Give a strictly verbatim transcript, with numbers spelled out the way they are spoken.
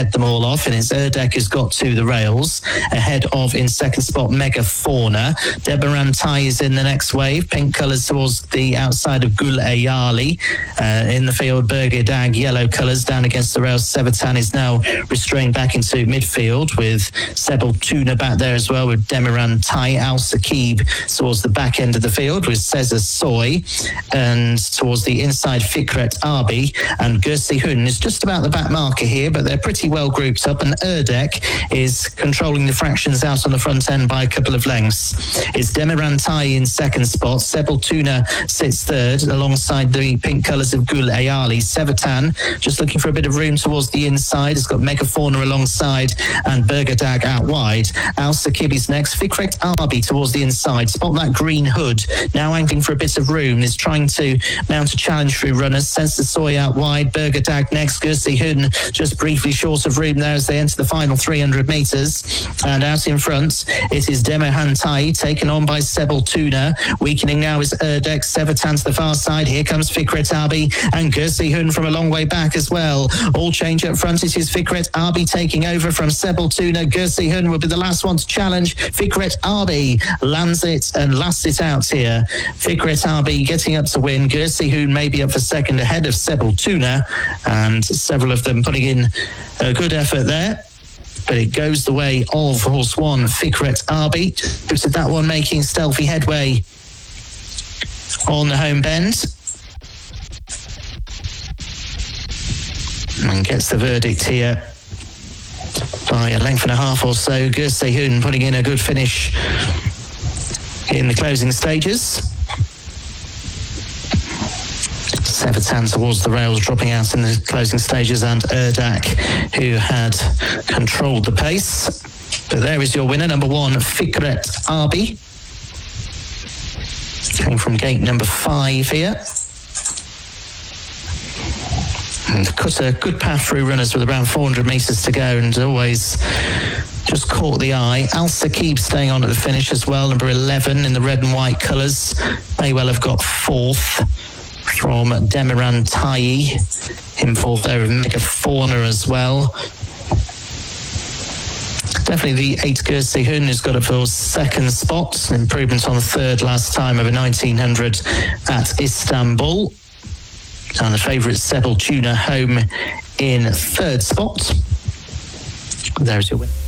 head them all off, and it's Erdek who's got to the rails, ahead of, in second spot, Mega Fauna. Debaran Tai is in the next wave, pink colours towards the outside of Gul Ayali. Uh, in the field, Burger Dag, yellow colours down against the rails. Sevatan is now restrained back into midfield with Sebel Tuna back there as well, with Demiran Tai. Al Saqib towards the back end of the field with Cesar Soy, and towards the inside Fikret Arbi, and Gersi Hun is just about the back marker here, but they're pretty well grouped up, and Erdek is controlling the fractions out on the front end by a couple of lengths. It's Demiran Tai in second spot, Sebel Tuna sits third alongside the pink colours of Gul Ayali. Sevatan just looking for a bit of room towards the inside, has got Megafauna alongside and Burgadag out wide. Al Saqib is next, Fikret Arbi towards the inside, spot that green hood, now angling for a bit of room, is trying to mount a challenge through runners. Sensor Soy out wide, Burgadag next, Gersi Hun just briefly short of room there as they enter the final three hundred metres, and out in front it is Demohan Tai taken on by Sebel Tuna. Weakening now is Erdek. Sevatan to the far side, here comes Fikret Arbi and Gersi Hun from a long way back as well. All change up front, it is Fikret Arbi taking over from Sebel Tuna. Gersi Hun will be the last one to challenge. Fikret Arbi lands it and lasts it out here. Fikret Arbi getting up to win. Gersi Hun may be up for second ahead of Sebel Tuna, and several of them putting in a good effort there. But it goes the way of horse one, Fikret Arbi. Looks at that one making stealthy headway on the home bend, and gets the verdict here by a length and a half or so. Gersi Hun putting in a good finish in the closing stages. Sevatan towards the rails, dropping out in the closing stages, and Erdek, who had controlled the pace. But there is your winner, number one, Fikret Arbi, coming from gate number five here. And cut a good path through runners with around four hundred metres to go, and always just caught the eye. Al Saqib staying on at the finish as well, number eleven in the red and white colours. May well have got fourth from Demiran Tai, him fourth there with Megafauna as well. Definitely the eight Gersi Hun who's got it for second spot, an improvement on the third last time over nineteen hundred at Istanbul. And the favourite Sebel Tuna home in third spot. There's your win.